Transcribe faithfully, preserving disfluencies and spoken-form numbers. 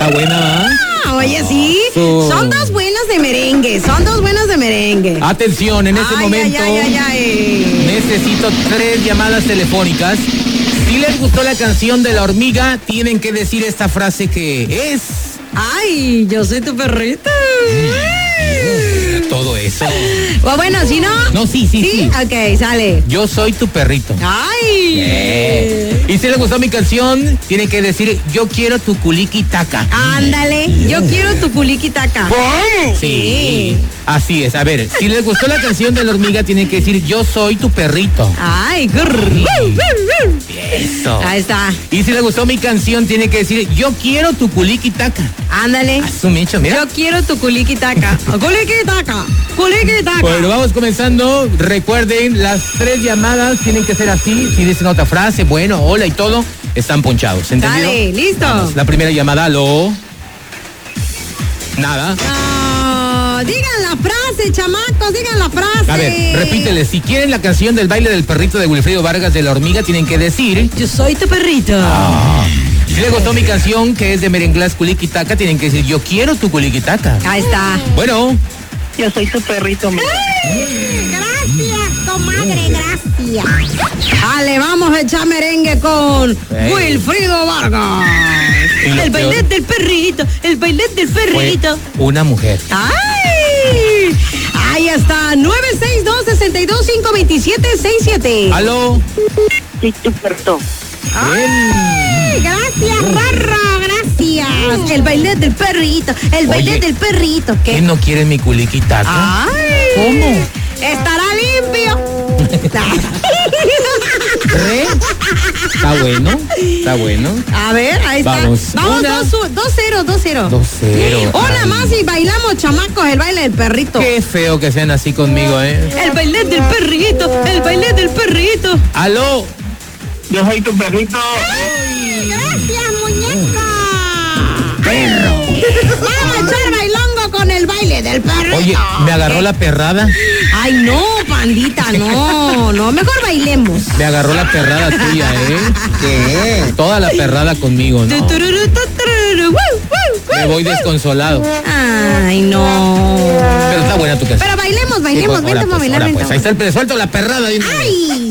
Está buena, Ah, oye, sí. Oh. Son dos buenas de merengue. Son dos buenas de merengue. Atención, en este Ay, momento ay, ay, ay, ay. necesito tres llamadas telefónicas. Si les gustó la canción de La Hormiga, tienen que decir esta frase que es... Ay, yo soy tu perrita. Todo eso. O bueno, si no. No, sí, sí, sí. Ok, sale. Yo soy tu perrito. Ay. Eh. Y si les gustó mi canción, tienen que decir, yo quiero tu culiquitaca. Ándale, yo quiero tu culiquitaca. Sí. sí. Así es. A ver, si les gustó la canción de La Hormiga, tienen que decir, yo soy tu perrito. Ay, grrr. Eso. Ahí está. Y si les gustó mi canción, tienen que decir, yo quiero tu culiquitaca. Ándale. A su mecho, mira. Yo quiero tu culiquitaca. Culiquitaca. Culiquitaca. Bueno, vamos comenzando. Recuerden, las tres llamadas tienen que ser así. Si dicen otra frase, bueno, hola y todo, están ponchados. ¿Entendido? Dale, listo. Vamos, la primera llamada, aló. Nada. No, digan la frase, chamacos, digan la frase. A ver, repítele. Si quieren la canción del baile del perrito de Wilfrido Vargas de La Hormiga, tienen que decir... Yo soy tu perrito. Ah. Si les gustó mi canción, que es de Merenglás Culiquitaca, tienen que decir, yo quiero tu culiquitaca. Ahí está. Bueno. Yo soy su perrito. Ay, gracias, comadre, gracias. Dale, vamos a echar merengue con Ey. Wilfrido Vargas. Y lo El peor- bailet del perrito, el bailet del Fue perrito. una mujer. ¡Ay! Ahí está, nueve seis dos, seis dos cinco, dos siete seis siete. Aló. Soy tu perrito. ¡Ay! Gracias, Rarra, gracias. El bailet del perrito, el bailet Oye, del perrito. ¿Qué ¿Qué? no quiere mi culiquitaca? ¡Ay! ¿Cómo? Estará limpio. ¿Re? Está bueno, está bueno. A ver, ahí está. Vamos, Vamos, una. dos, dos cero, dos cero. Dos cero. Una Ay. más y bailamos, chamacos, el baile del perrito. Qué feo que sean así conmigo, ¿eh? El baile del perrito, el baile del perrito. Aló. Yo soy tu perrito. Ay, gracias, muñeca. Perro. Vamos a echar bailongo con el baile del perrito. Oye, me agarró la perrada. Ay, no, pandita, no, no, mejor bailemos. Me agarró la perrada tuya, ¿eh? ¿Qué? Toda la perrada conmigo, ¿no? Tutururu, tutururu, woo, woo, Me woo. voy desconsolado. Ay, no. Pero está buena tu canción. Pero bailemos, bailemos, Sí, pues, vente ahora, a pues, bailar, ahora, vente. pues, ahí está el suelto la perrada. de una vez. Ay.